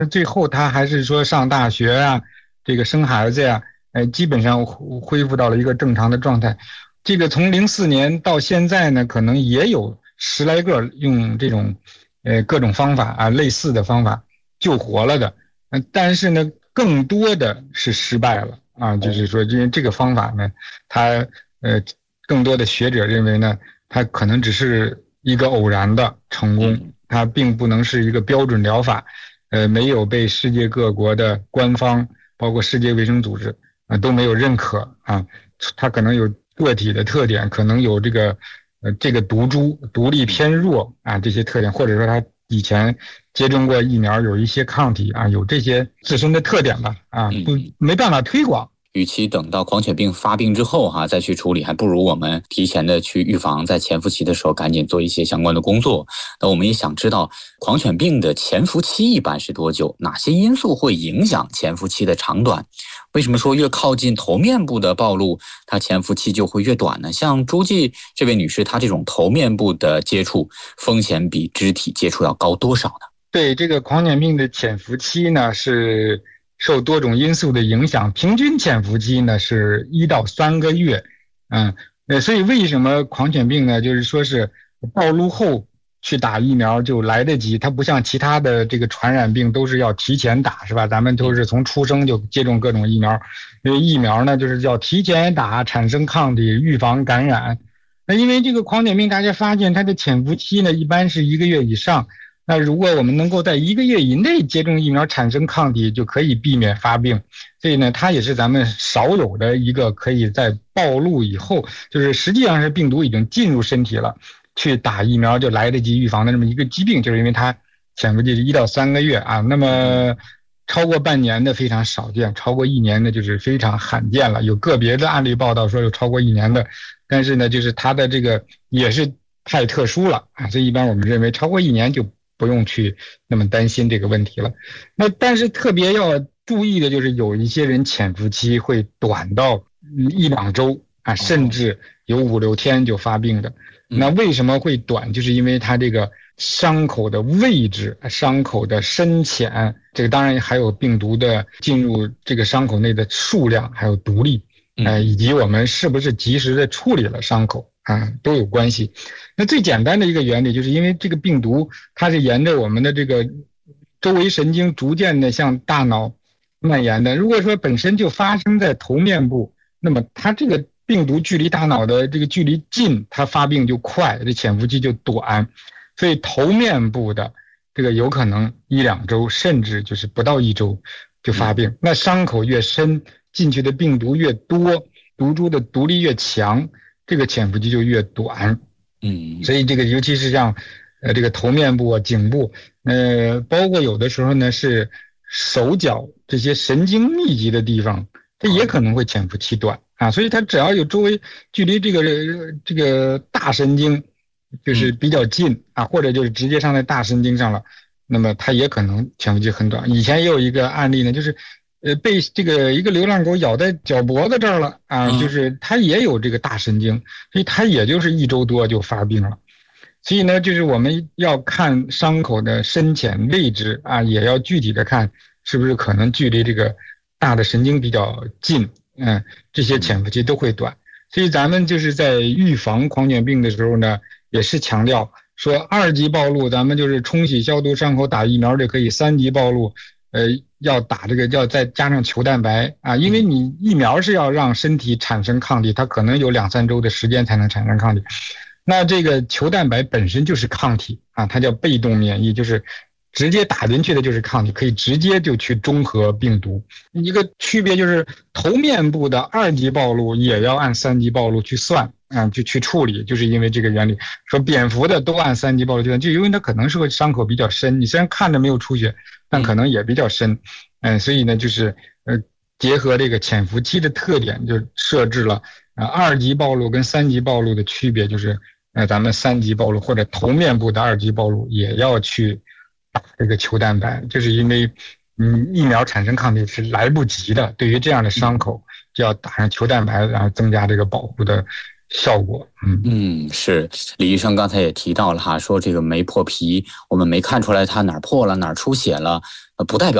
最后他还是说上大学啊，这个生孩子呀，基本上恢复到了一个正常的状态。这个从04年到现在呢，可能也有10来个用这种各种方法啊，类似的方法救活了的，但是呢，更多的是失败了啊，就是说，因为这个方法呢，它更多的学者认为呢，它可能只是一个偶然的成功，它并不能是一个标准疗法，没有被世界各国的官方，包括世界卫生组织都没有认可啊，它可能有个体的特点，可能有这个毒株毒力偏弱啊这些特点，或者说它以前接种过疫苗有一些抗体啊，有这些自身的特点吧啊，没办法推广。 与其等到狂犬病发病之后再去处理，还不如我们提前的去预防，在潜伏期的时候赶紧做一些相关的工作。那我们也想知道狂犬病的潜伏期一般是多久？哪些因素会影响潜伏期的长短？为什么说越靠近头面部的暴露，它潜伏期就会越短呢？像诸暨这位女士，她这种头面部的接触风险比肢体接触要高多少呢？ 对，这个狂犬病的潜伏期呢是受多种因素的影响，平均潜伏期呢是1到3个月，所以为什么狂犬病呢？就是说是暴露后去打疫苗就来得及，它不像其他的这个传染病都是要提前打，是吧？咱们都是从出生就接种各种疫苗，因为疫苗呢就是要提前打，产生抗体，预防感染。那因为这个狂犬病，大家发现它的潜伏期呢一般是1个月以上。那如果我们能够在1个月以内接种疫苗产生抗体，就可以避免发病。所以呢，它也是咱们少有的一个可以在暴露以后，就是实际上是病毒已经进入身体了，去打疫苗就来得及预防的这么一个疾病，就是因为它潜伏期是1到3个月啊。那么超过半年的非常少见，超过1年的就是非常罕见了。有个别的案例报道说有超过1年的，但是呢，就是它的这个也是太特殊了啊，所以一般我们认为超过1年就不用去那么担心这个问题了。那但是特别要注意的就是有一些人潜伏期会短到1、2周啊，甚至有5、6天就发病的。那为什么会短？就是因为它这个伤口的位置、伤口的深浅，这个当然还有病毒的进入这个伤口内的数量，还有毒力，以及我们是不是及时的处理了伤口都有关系。那最简单的一个原理就是因为这个病毒它是沿着我们的这个周围神经逐渐的向大脑蔓延的。如果说本身就发生在头面部，那么它这个病毒距离大脑的这个距离近，它发病就快，这潜伏期就短。所以头面部的这个有可能1、2周，甚至就是不到1周就发病。那伤口越深，进去的病毒越多，毒株的毒力越强，这个潜伏期就越短。所以这个尤其是像这个头面部颈部，包括有的时候呢是手脚这些神经密集的地方，它也可能会潜伏期短所以它只要有周围距离这个大神经就是比较近或者就是直接上在大神经上了，那么它也可能潜伏期很短。以前也有一个案例呢，就是被这个一个流浪狗咬在脚脖子这儿了就是它也有这个大神经，所以它也就是1周多就发病了。所以呢，就是我们要看伤口的深浅位置也要具体的看是不是可能距离这个大的神经比较近，这些潜伏期都会短。所以咱们就是在预防狂犬病的时候呢，也是强调说2级暴露咱们就是冲洗消毒伤口打疫苗就可以，3级暴露要打这个要再加上球蛋白因为你疫苗是要让身体产生抗体，它可能有2、3周的时间才能产生抗体。那这个球蛋白本身就是抗体它叫被动免疫，就是直接打进去的就是抗体，可以直接就去中和病毒。一个区别就是头面部的2级暴露也要按3级暴露去算就去处理，就是因为这个原理。说蝙蝠的都按3级暴露去算，就因为它可能是会伤口比较深，你虽然看着没有出血，但可能也比较深所以呢就是结合这个潜伏期的特点，就设置了2级暴露跟3级暴露的区别，就是咱们3级暴露或者头面部的2级暴露也要去打这个球蛋白，就是因为疫苗产生抗体是来不及的，对于这样的伤口就要打上球蛋白，然后增加这个保护的效果。 是李医生刚才也提到了哈，说这个没破皮，我们没看出来它哪儿破了哪儿出血了，不代表